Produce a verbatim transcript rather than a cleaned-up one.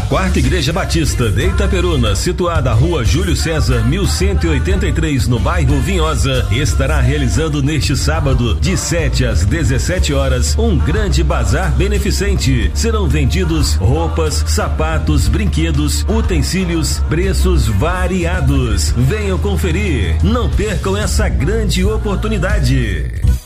Quarta Igreja Batista de Itaperuna, situada à Rua Júlio César, mil cento e oitenta e três, no bairro Vinhosa, estará realizando neste sábado, de sete às dezessete horas, um grande bazar beneficente. Serão vendidos roupas, sapatos, brinquedos, utensílios, preços variados. Venham conferir, não percam essa grande oportunidade.